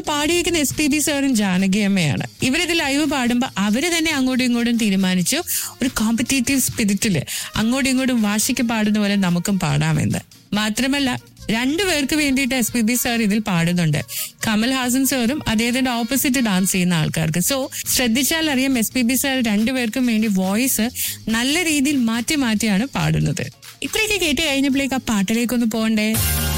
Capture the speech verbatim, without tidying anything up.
പാടിയിരിക്കുന്ന S P B സാറും ജാനകി അമ്മയാണ്. ഇവരിത് ലൈവ് പാടുമ്പോൾ അവര് തന്നെ അങ്ങോട്ടും ഇങ്ങോട്ടും തീരുമാനിച്ചു ഒരു കോമ്പറ്റേറ്റീവ് സ്പിരിറ്റില് അങ്ങോട്ടും ഇങ്ങോട്ടും വാശിക്ക് പാടുന്ന പോലെ നമുക്കും പാടാമെന്ന്. മാത്രമല്ല രണ്ടുപേർക്ക് വേണ്ടിയിട്ട് എസ് പി ബി സാർ ഇതിൽ പാടുന്നുണ്ട്. കമൽ ഹാസൻ സാറും അദ്ദേഹത്തിന്റെ ഓപ്പോസിറ്റ് ഡാൻസ് ചെയ്യുന്ന ആൾക്കാർക്ക്. സോ ശ്രദ്ധിച്ചാൽ അറിയാം എസ് പി ബി സാർ രണ്ടുപേർക്കും വേണ്ടി വോയിസ് നല്ല രീതിയിൽ മാറ്റി മാറ്റിയാണ് പാടുന്നത്. ഇത്രയൊക്കെ കേട്ട് കഴിഞ്ഞപ്പോഴേക്ക് ആ പാട്ടിലേക്കൊന്ന് പോകണ്ടേ?